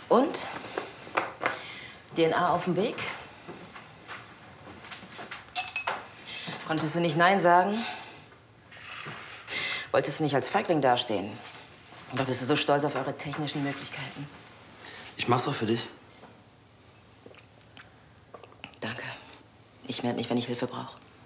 Und? DNA auf dem Weg? Konntest du nicht Nein sagen? Wolltest du nicht als Feigling dastehen? Oder bist du so stolz auf eure technischen Möglichkeiten? Ich mach's auch für dich. Danke. Ich melde mich, wenn ich Hilfe brauche.